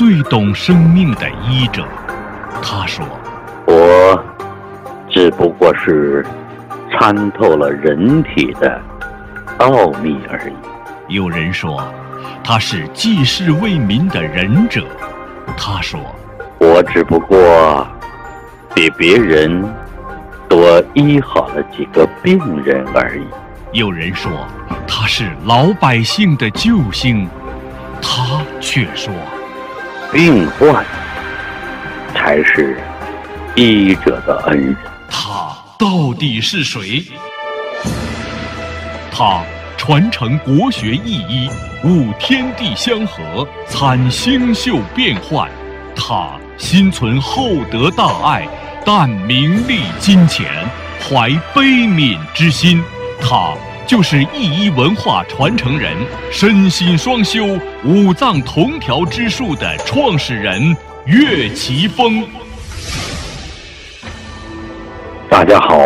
最懂生命的医者。他说： 我只不过是参透了人体的奥秘而已。 有人说他是济世为民的仁者。他说： 我只不过比别人多医好了几个病人而已。 有人说他是老百姓的救星。他却说： 病患才是医者的恩人。 他到底是谁？他传承国学意医，悟天地相合，参星宿变幻。他心存厚德大爱，淡名利金钱，怀悲悯之心。他就是意医文化传承人，身心双修，五脏同调之术的创始人岳奇峰。 大家好，